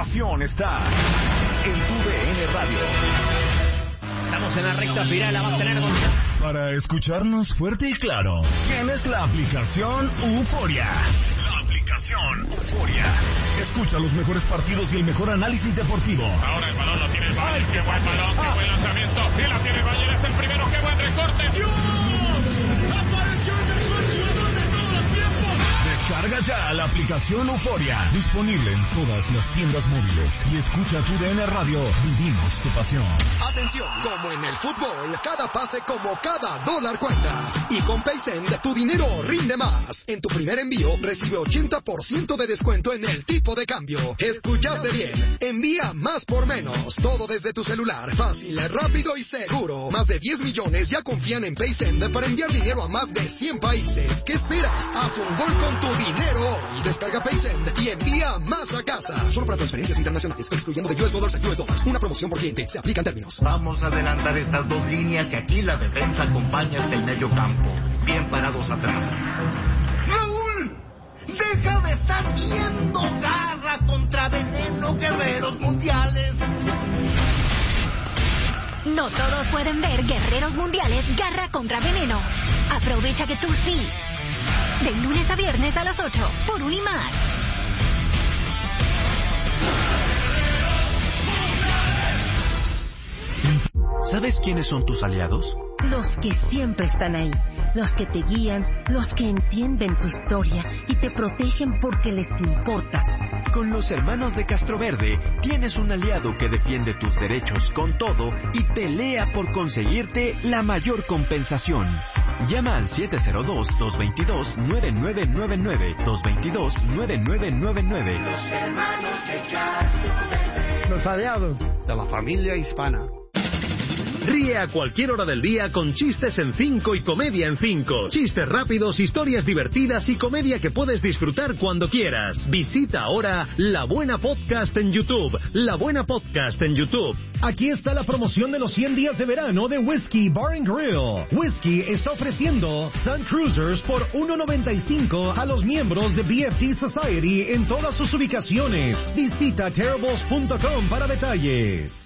pasión está en TUDN Radio. Estamos en la recta final, la va a tener Gonzalo. Para escucharnos fuerte y claro, tienes la aplicación Euforia. La aplicación Euforia. Escucha los mejores partidos y el mejor análisis deportivo. Ahora el balón lo tiene el Bayern. Qué buen balón, qué buen lanzamiento. Y la tiene el Bayern, es el primero. Qué buen recorte. ¡Dios! ¡Apareció el mejor jugador de todos los tiempos! Descarga ya la aplicación Euforia. Disponible en todas las tiendas móviles. Y escucha TUDN Radio. Vivimos tu pasión. Atención, como en el fútbol, cada pase como cada dólar cuenta. Y con Paysend, tu dinero rinde más. En tu primer envío, recibe 80% de descuento en el tipo de cambio. Escuchaste bien. Envía más por menos. Todo desde tu celular. Fácil, rápido y seguro. Más de 10 millones ya confían en Paysend para enviar dinero a más de 100 países. ¿Qué esperas? Haz un gol con tu dinero hoy. Descarga Paysend y envía más a casa. Solo para transferencias internacionales, excluyendo de US Dollars a US Dollars. Una promoción por cliente. Se aplican términos. Vamos a adelantar estas dos líneas y aquí la defensa acompaña hasta el medio campo. Bien parados atrás. ¡Raúl! ¡Deja de estar viendo! ¡Garra contra veneno, guerreros mundiales! No todos pueden ver Guerreros Mundiales Garra contra Veneno. Aprovecha que tú sí. De lunes a viernes a las 8 por Unimás. ¿Sabes quiénes son tus aliados? Los que siempre están ahí, los que te guían, los que entienden tu historia y te protegen porque les importas. Con los hermanos de Castroverde tienes un aliado que defiende tus derechos con todo y pelea por conseguirte la mayor compensación. Llama al 702-222-9999, 222-9999. Los hermanos de Castroverde. Los aliados de la familia hispana. Ríe a cualquier hora del día con chistes en 5 y comedia en 5. Chistes rápidos, historias divertidas y comedia que puedes disfrutar cuando quieras. Visita ahora La Buena Podcast en YouTube. La Buena Podcast en YouTube. Aquí está la promoción de los 100 días de verano de Whiskey Bar and Grill. Whiskey está ofreciendo Sun Cruisers por $1.95 a los miembros de BFT Society en todas sus ubicaciones. Visita terribles.com para detalles.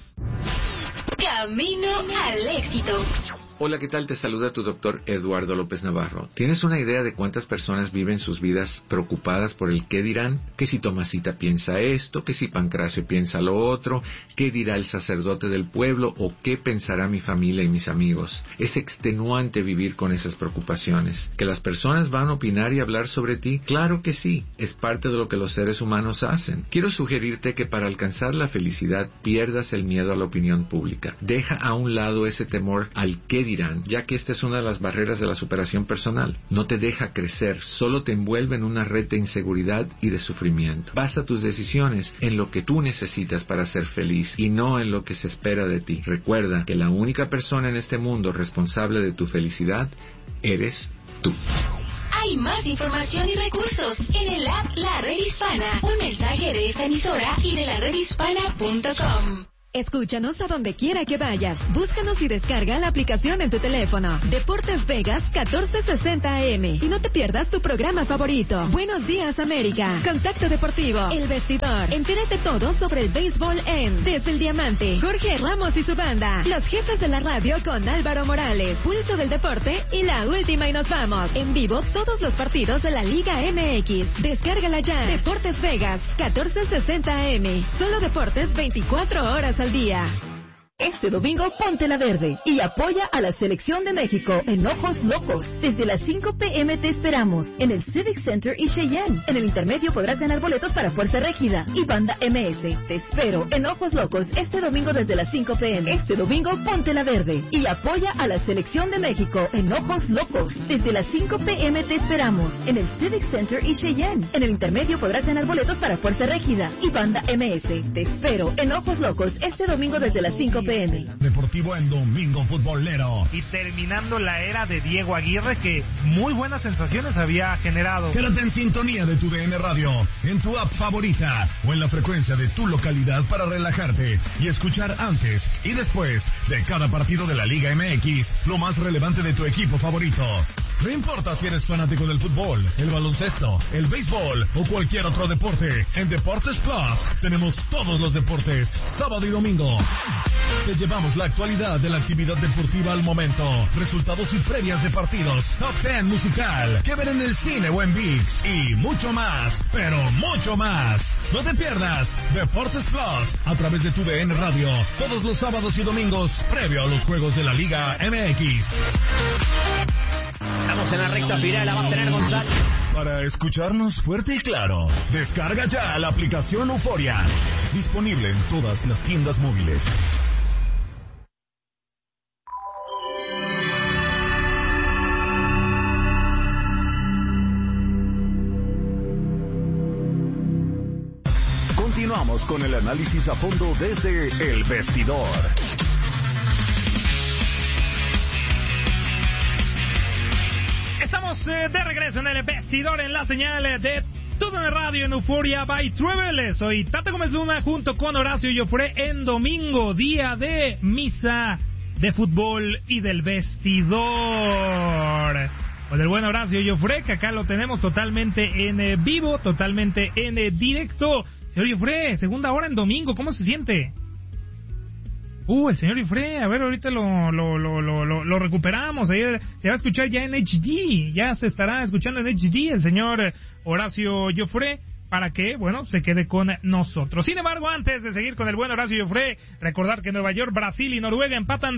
Camino al éxito. Hola, ¿qué tal? Te saluda tu doctor Eduardo López Navarro. ¿Tienes una idea de cuántas personas viven sus vidas preocupadas por el qué dirán? ¿Que si Tomasita piensa esto? ¿Que si Pancracio piensa lo otro? ¿Qué dirá el sacerdote del pueblo? ¿O qué pensará mi familia y mis amigos? Es extenuante vivir con esas preocupaciones. ¿Que las personas van a opinar y hablar sobre ti? Claro que sí. Es parte de lo que los seres humanos hacen. Quiero sugerirte que para alcanzar la felicidad pierdas el miedo a la opinión pública. Deja a un lado ese temor al qué dirán, ya que esta es una de las barreras de la superación personal. No te deja crecer, solo te envuelve en una red de inseguridad y de sufrimiento. Basa tus decisiones en lo que tú necesitas para ser feliz y no en lo que se espera de ti. Recuerda que la única persona en este mundo responsable de tu felicidad eres tú. Hay más información y recursos en el app La Red Hispana. Un mensaje de esta emisora y de laredhispana.com. Escúchanos a donde quiera que vayas. Búscanos y descarga la aplicación en tu teléfono. Deportes Vegas 1460 AM. Y no te pierdas tu programa favorito. Buenos días, América. Contacto Deportivo. El Vestidor. Entérate todo sobre el béisbol en Desde el Diamante. Jorge Ramos y su banda. Los jefes de la radio con Álvaro Morales. Pulso del Deporte y La Última y Nos Vamos. En vivo todos los partidos de la Liga MX. Descárgala ya. Deportes Vegas 1460 AM. Solo deportes 24 horas al día. Este domingo ponte la verde y apoya a la selección de México en Ojos Locos. Desde las 5 p.m. te esperamos en el Civic Center y Cheyenne. En el intermedio podrás ganar boletos para Fuerza Régida y Banda MS. Te espero en Ojos Locos este domingo desde las 5 p.m. Este domingo ponte la verde y apoya a la selección de México en Ojos Locos. Desde las 5 p.m. te esperamos en el Civic Center y Cheyenne. En el intermedio podrás ganar boletos para Fuerza Régida y Banda MS. Te espero en Ojos Locos este domingo desde las 5 p.m. Deportivo en Domingo Futbolero. Y terminando la era de Diego Aguirre, que muy buenas sensaciones había generado. Quédate en sintonía de tu DN Radio, en tu app favorita o en la frecuencia de tu localidad para relajarte y escuchar antes y después de cada partido de la Liga MX lo más relevante de tu equipo favorito. No importa si eres fanático del fútbol, el baloncesto, el béisbol o cualquier otro deporte, en Deportes Plus tenemos todos los deportes, sábado y domingo. Te llevamos la actualidad de la actividad deportiva al momento, resultados y previas de partidos, top 10 musical, que ver en el cine o en ViX y mucho más, pero mucho más. No te pierdas Deportes Plus a través de tu DN Radio, todos los sábados y domingos, previo a los juegos de la Liga MX. Estamos en la recta final, la va a tener Gonzalo. Para escucharnos fuerte y claro, descarga ya la aplicación Euforia. Disponible en todas las tiendas móviles. Continuamos con el análisis a fondo desde El Vestidor. Estamos de regreso en El Vestidor en la señal de Todo en el Radio en Euforia by Travel. Soy Tata Gómez Luna junto con Horacio Joffre en domingo, día de misa de fútbol y del vestidor. Con el buen Horacio Joffre, que acá lo tenemos totalmente en vivo, totalmente en directo. Señor Joffre, segunda hora en domingo, ¿cómo se siente? El señor Joffre, a ver, ahorita lo recuperamos, ahí se va a escuchar ya en HD, ya se estará escuchando en HD el señor Horacio Joffre, para que, bueno, se quede con nosotros. Sin embargo, antes de seguir con el buen Horacio Joffre, recordar que Nueva York, Brasil y Noruega empatan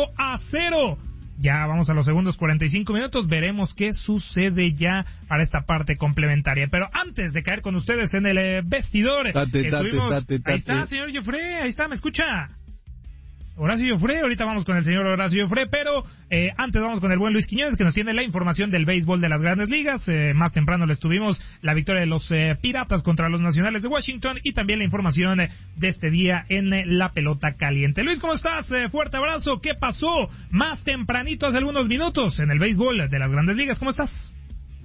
0-0. Ya vamos a los segundos 45 minutos, veremos qué sucede ya para esta parte complementaria. Pero antes de caer con ustedes en el vestidor, ahí está, señor Joffre, ahí está, ¿me escucha? Horacio Joffre, ahorita vamos con el señor Horacio Joffre, pero antes vamos con el buen Luis Quiñones, que nos tiene la información del béisbol de las Grandes Ligas. Más temprano les tuvimos la victoria de los Piratas contra los Nacionales de Washington y también la información de este día en la pelota caliente. Luis, ¿cómo estás? Fuerte abrazo. ¿Qué pasó más tempranito hace algunos minutos en el béisbol de las Grandes Ligas? ¿Cómo estás?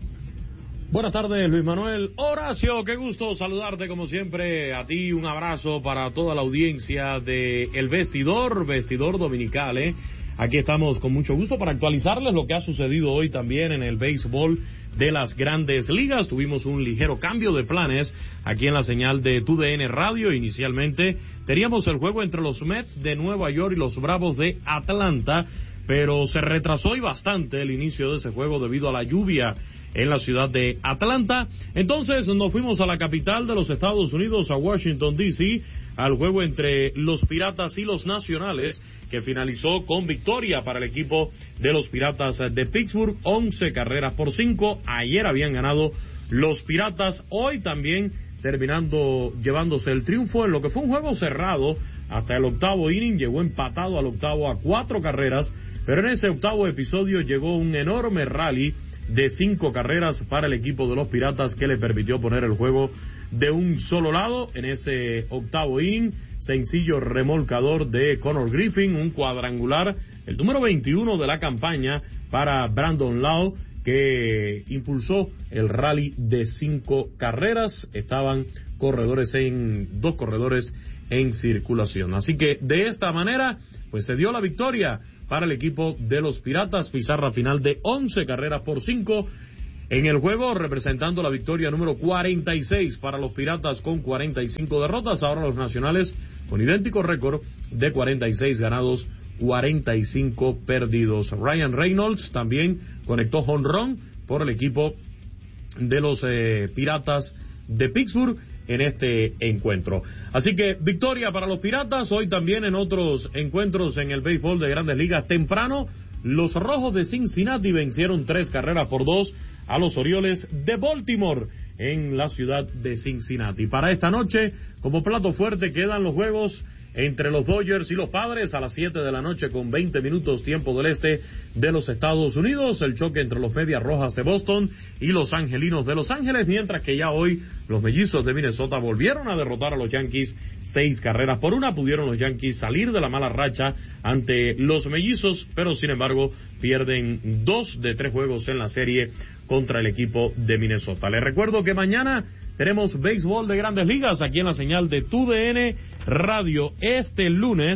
Buenas tardes, Luis Manuel. Horacio, qué gusto saludarte como siempre. A ti un abrazo para toda la audiencia de El Vestidor Dominical. Aquí estamos con mucho gusto para actualizarles lo que ha sucedido hoy también en el béisbol de las Grandes Ligas. Tuvimos un ligero cambio de planes aquí en la señal de TUDN Radio. Inicialmente teníamos el juego entre los Mets de Nueva York y los Bravos de Atlanta, pero se retrasó y bastante el inicio de ese juego debido a la lluvia en la ciudad de Atlanta. Entonces nos fuimos a la capital de los Estados Unidos, a Washington, D.C., al juego entre los Piratas y los Nacionales, que finalizó con victoria para el equipo de los Piratas de Pittsburgh, 11-5. Ayer habían ganado los Piratas, hoy también terminando llevándose el triunfo en lo que fue un juego cerrado hasta el octavo inning. Llegó empatado al octavo a 4 carreras, pero en ese octavo episodio llegó un enorme rally de 5 carreras para el equipo de los Piratas, que le permitió poner el juego de un solo lado en ese octavo inning. Sencillo remolcador de Connor Griffin, un cuadrangular, el número 21 de la campaña para Brandon Lowe, que impulsó el rally de 5 carreras. Estaban dos corredores en circulación. Así que de esta manera, pues se dio la victoria para el equipo de los Piratas, pizarra final de 11-5 en el juego, representando la victoria número 46 para los Piratas con 45 derrotas. Ahora los Nacionales con idéntico récord de 46 ganados, 45 perdidos. Ryan Reynolds también conectó jonrón por el equipo de los Piratas de Pittsburgh en este encuentro. Así que victoria para los Piratas. Hoy también en otros encuentros en el béisbol de Grandes Ligas temprano, los Rojos de Cincinnati vencieron 3-2 a los Orioles de Baltimore en la ciudad de Cincinnati. Para esta noche, como plato fuerte, quedan los juegos entre los Dodgers y los Padres a las 7 de la noche con 20 minutos tiempo del este de los Estados Unidos. El choque entre los Medias Rojas de Boston y los Angelinos de Los Ángeles, mientras que ya hoy los Mellizos de Minnesota volvieron a derrotar a los Yankees 6-1. Pudieron los Yankees salir de la mala racha ante los Mellizos, pero sin embargo pierden 2 de 3 juegos en la serie contra el equipo de Minnesota. Les recuerdo que mañana tenemos béisbol de Grandes Ligas aquí en la señal de TUDN Radio. Este lunes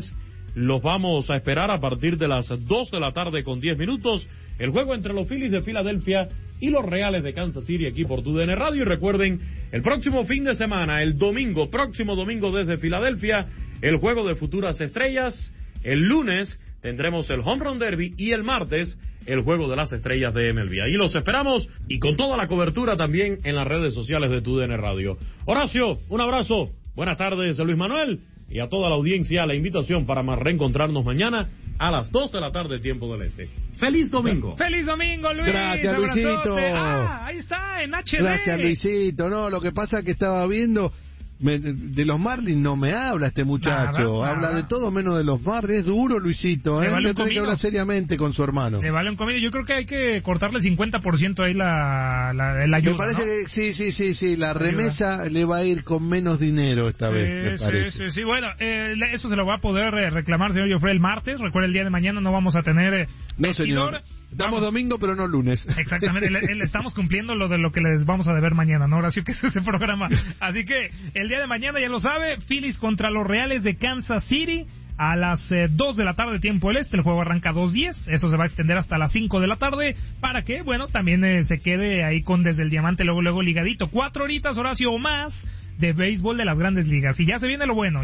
los vamos a esperar a partir de las 2 de la tarde con 10 minutos. El juego entre los Phillies de Filadelfia y los Reales de Kansas City aquí por TUDN Radio. Y recuerden, el próximo fin de semana, próximo domingo desde Filadelfia, el juego de futuras estrellas. El lunes tendremos el Home Run Derby y el martes el juego de las estrellas de MLB. Ahí los esperamos y con toda la cobertura también en las redes sociales de TUDN Radio. Horacio, un abrazo. Buenas tardes, Luis Manuel. Y a toda la audiencia, la invitación para reencontrarnos mañana a las 2 de la tarde, tiempo del este. ¡Feliz domingo! ¡Feliz domingo, Luis! Gracias, Luisito. Ahí está, en HD. Gracias, Luisito. No, lo que pasa es que estaba viendo... de los Marlins no me habla este muchacho. Habla de todo menos de los Marlins. Es duro, Luisito. Tiene que hablar seriamente con su hermano. Le vale un comido. Yo creo que hay que cortarle 50% ahí la ayuda. Me parece que sí. La remesa le va a ir con menos dinero esta vez, me parece. Sí. Bueno, eso se lo va a poder reclamar, señor Joffre, el martes. Recuerda, el día de mañana no vamos a tener no, señor. Estamos domingo, pero no lunes. Exactamente, le estamos cumpliendo lo de lo que les vamos a deber mañana, ¿no, Horacio? Que es ese programa. Así que el día de mañana, ya lo sabe, Phillies contra los Reales de Kansas City a las 2 de la tarde, tiempo del este. El juego arranca 2:10, eso se va a extender hasta las 5 de la tarde, para que, bueno, también se quede ahí con Desde el Diamante, luego ligadito. 4 horitas, Horacio, o más de béisbol de las Grandes Ligas. Y ya se viene lo bueno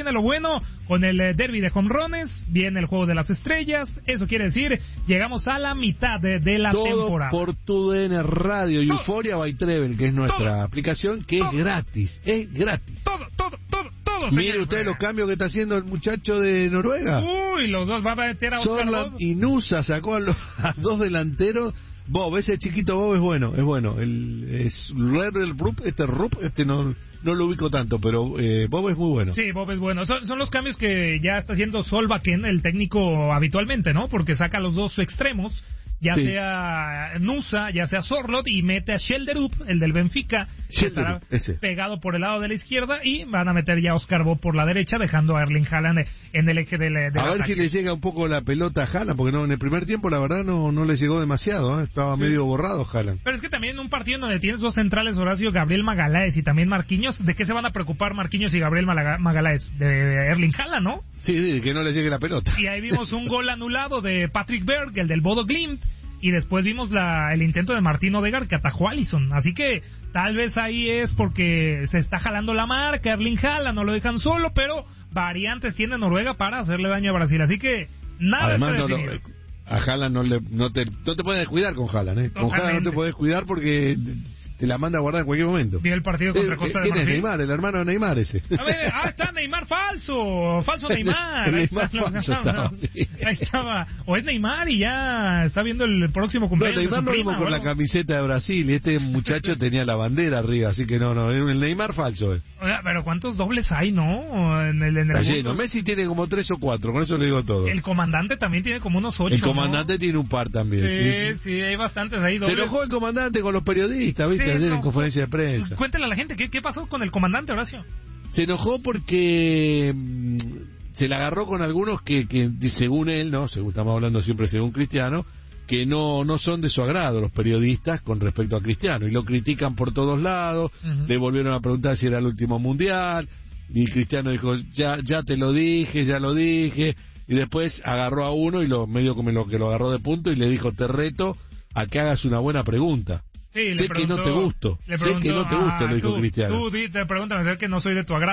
con el derby de jonrones, viene el juego de las estrellas. Eso quiere decir, llegamos a la mitad de la temporada. Por TUDN Radio y Euphoria by Treble, que es nuestra aplicación, que es gratis. Todo. Mire usted los cambios que está haciendo el muchacho de Noruega. Uy, los dos va a meter a Oscar Sorland y Nusa sacó a 2 delanteros. Bob, ese chiquito Bob es bueno. Es Rupp, este no lo ubico tanto, pero Bob es muy bueno. Sí, Bob es bueno. Son los cambios que ya está haciendo Solbakken, el técnico, habitualmente, ¿no? Porque saca los dos extremos, sea Nusa, ya sea Sorlot, y mete a Schelderup, el del Benfica, que estará pegado por el lado de la izquierda, y van a meter ya a Oscar Bob por la derecha, dejando a Erling Haaland en el eje del a ver ataque. Si le llega un poco la pelota a Haaland, porque no, en el primer tiempo la verdad no le llegó demasiado, estaba medio borrado Haaland. Pero es que también en un partido donde tienes dos centrales, Horacio, Gabriel Magaláes y también Marquinhos, ¿de qué se van a preocupar Marquinhos y Gabriel Magaláes? De Erling Haaland, ¿no? Sí, de que no le llegue la pelota. Y ahí vimos un gol anulado de Patrick Berg, el del Bodo Glimt, y después vimos el intento de Martín Odegaard que atajó a Alisson. Así que tal vez ahí es porque se está jalando la marca, Erling Haaland, no lo dejan solo, pero variantes tiene Noruega para hacerle daño a Brasil. Así que nada. Además, a Haaland no te puedes descuidar con Haaland, Con Haaland no te puedes cuidar porque te la manda a guardar en cualquier momento. Vio el partido contra Costa de Marfil. ¿Quién es Neymar? El hermano de Neymar ese. A ver, está Neymar falso Neymar. Neymar falso estaba, Ahí estaba. O es Neymar y ya está viendo el próximo cumpleaños. Neymar no vimos con la camiseta de Brasil y este muchacho tenía la bandera arriba, así que no, el Neymar falso. Oiga, pero ¿cuántos dobles hay, no? En el está lleno. Messi tiene como 3 o 4, con eso le digo todo. El comandante también tiene como unos 8. El comandante tiene un par también. Sí, hay bastantes ahí dobles. Se enojó el comandante con los periodistas, ¿viste? Ayer en conferencia de prensa. Cuéntale a la gente, ¿qué pasó con el comandante, Horacio? Se enojó porque se la agarró con algunos que según él, ¿no? Estamos hablando siempre según Cristiano, que no son de su agrado los periodistas con respecto a Cristiano, y lo critican por todos lados. Le volvieron a preguntar si era el último mundial, y Cristiano dijo, ya te lo dije, y después agarró a uno y medio como lo que lo agarró de punto y le dijo, te reto a que hagas una buena pregunta. Sí, sé que no te gusto, le dijo Cristiano. Tú te preguntas, sé que no soy de tu agrado.